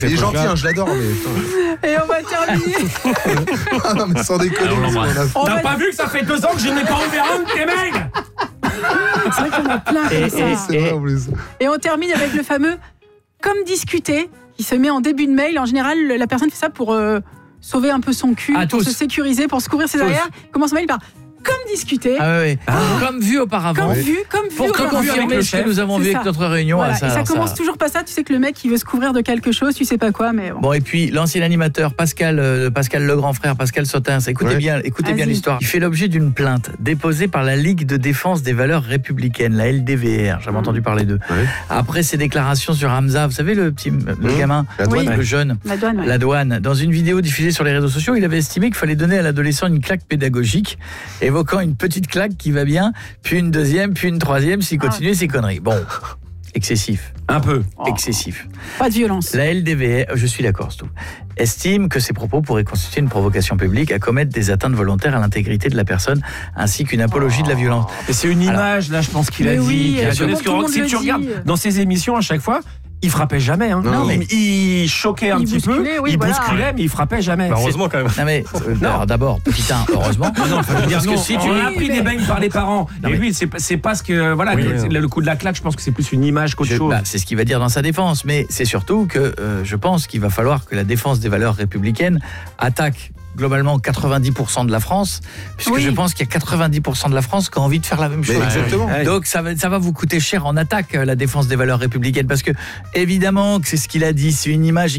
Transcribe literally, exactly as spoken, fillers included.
Il est gentil, hein, je l'adore, mais... Et on va terminer. Ah non, mais sans déconner. On T'as va- pas vu que ça fait deux ans que je n'ai pas ouvert un de tes mails? C'est vrai qu'il y en a plein comme Et- ça. et- C'est vrai, en plus. Et on termine avec le fameux comme discuter qui se met en début de mail. En général, la personne fait ça pour euh, sauver un peu son cul, Ah, pour tous. se sécuriser, pour se couvrir ses Tous. arrières. Il commence son mail par comme discuter, Ah oui, oui. Comme vu auparavant. comme vu, comme vu. Pour te auparavant. avec le confirmer ce que chef. nous avons C'est vu ça. avec notre réunion. Voilà. ah, ça, Et ça alors, commence ça- toujours pas ça. Tu sais que le mec il veut se couvrir de quelque chose, tu sais pas quoi, mais bon. Bon, et puis l'ancien animateur Pascal, euh, Pascal le grand frère, Pascal Sotins, écoutez Ouais. bien, écoutez bien Vas-y. l'histoire. Il fait l'objet d'une plainte déposée par la Ligue de défense des valeurs républicaines, la L D V R. J'avais entendu parler d'eux. Ouais. Après ses déclarations sur Hamza, vous savez le petit, le Mmh. gamin, La douane, Oui. le jeune. La douane. ouais. La douane. Dans une vidéo diffusée sur les réseaux sociaux, il avait estimé qu'il fallait donner à l'adolescent une claque pédagogique, évoquant une petite claque qui va bien, puis une deuxième, puis une troisième, s'il continue ses conneries. Bon, excessif, Un peu. Oh, excessif. Pas de violence. La L D V R, je suis d'accord, c'est tout, estime que ces propos pourraient constituer une provocation publique à commettre des atteintes volontaires à l'intégrité de la personne, ainsi qu'une apologie de la violence. Et c'est une Alors- image, là, je pense qu'il a Mais dit. oui, qu'il a tout donné le ce que- monde si le tu dit. regardes dans ses émissions à chaque fois, il frappait jamais. Hein. Non, mais- il, il choquait un Il petit peu, bousculait, oui, il voilà. bousculait, mais il frappait jamais. Bah, heureusement quand même. Non mais, euh, alors d'abord, petit un, heureusement. Non, faut dire Parce que si tu... on a pris mais- des beignes par les parents. Non, et mais- lui, c'est pas- c'est pas ce que voilà, Oui, que- oui. le coup de la claque. Je pense que c'est plus une image qu'autre Je- chose. bah, c'est ce qu'il va dire dans sa défense, mais c'est surtout que euh, je pense qu'il va falloir que la défense des valeurs républicaines attaque globalement quatre-vingt-dix pour cent de la France, puisque Oui. je pense qu'il y a quatre-vingt-dix pour cent de la France qui a envie de faire la même Mais chose. exactement. Ouais. Donc ça va, ça va vous coûter cher en attaque, euh, la défense des valeurs républicaines, parce que évidemment que c'est ce qu'il a dit, c'est une image